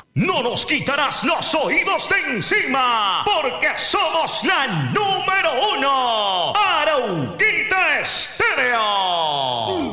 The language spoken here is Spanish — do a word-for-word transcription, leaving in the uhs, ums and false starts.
No nos quitarás los oídos de encima, porque somos la número uno.